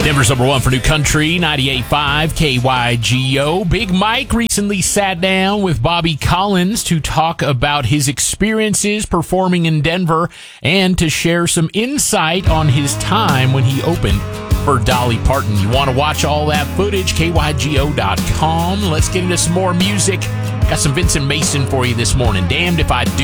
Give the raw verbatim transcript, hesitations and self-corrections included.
Denver's number one for new country, ninety-eight point five K Y G O. Big Mike recently sat down with Bobby Collins to talk about his experiences performing in Denver and to share some insight on his time when he opened for Dolly Parton. You want to watch all that footage? K Y G O dot com. Let's get into some more music. Got some Vincent Mason for you this morning. Damned If I Do.